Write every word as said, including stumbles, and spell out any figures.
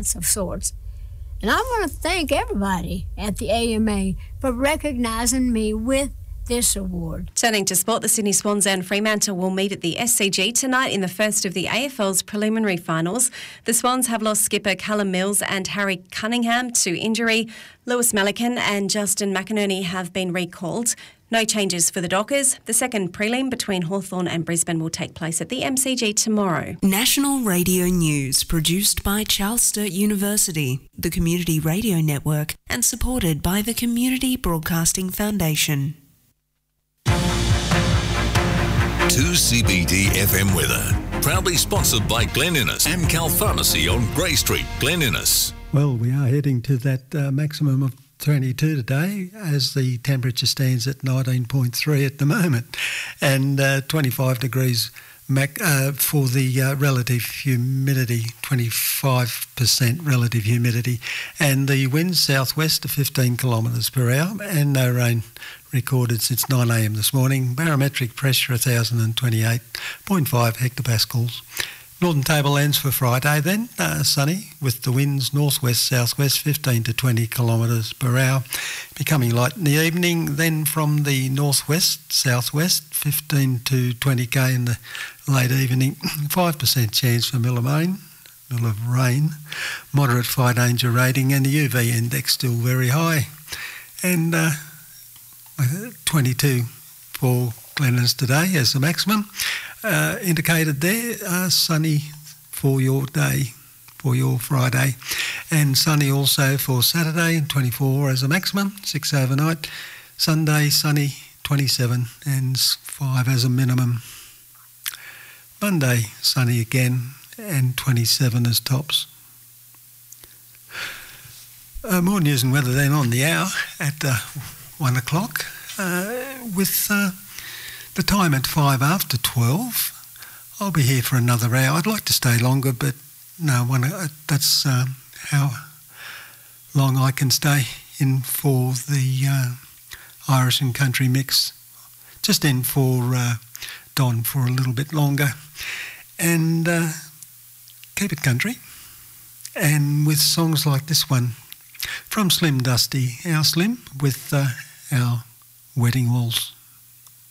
renaissance of sorts. And I want to thank everybody at the A M A for recognising me with this award. Turning to sport, the Sydney Swans and Fremantle will meet at the S C G tonight in the first of the A F L's preliminary finals. The Swans have lost skipper Callum Mills and Harry Cunningham to injury. Lewis Melican and Justin McInerney have been recalled. No changes for the Dockers. The second prelim between Hawthorn and Brisbane will take place at the M C G tomorrow. National Radio News, produced by Charles Sturt University, the Community Radio Network, and supported by the Community Broadcasting Foundation. two C B D F M weather. Proudly sponsored by Glen Innes, Amcal Pharmacy on Grey Street, Glen Innes. Well, we are heading to that uh, maximum of twenty-two today, as the temperature stands at nineteen point three at the moment, and uh, twenty-five degrees mac, uh, for the uh, relative humidity, twenty-five percent relative humidity, and the winds southwest to fifteen kilometres per hour, and no rain recorded since nine a m this morning. Barometric pressure one thousand twenty-eight point five hectopascals. Northern Tablelands for Friday then, uh, sunny with the winds northwest, southwest, fifteen to twenty kilometres per hour, becoming light in the evening. Then from the northwest, southwest, fifteen to twenty k in the late evening, five percent chance for mill of rain, mill of rain, moderate fire danger rating, and the U V index still very high. And uh, twenty-two for Glen Innes today as the maximum. Uh, indicated there, uh, sunny for your day, for your Friday, and sunny also for Saturday, twenty-four as a maximum, six overnight. Sunday, sunny, twenty-seven, and five as a minimum. Monday, sunny again, and twenty-seven as tops. Uh, more news and weather then on the hour at uh, one o'clock, uh, with uh, the time at five after twelve. I'll be here for another hour. I'd like to stay longer, but no, one, uh, that's uh, how long I can stay in for the uh, Irish and country mix. Just in for uh, Don for a little bit longer, and uh, keep it country, and with songs like this one from Slim Dusty, our Slim, with uh, our Wedding Waltz.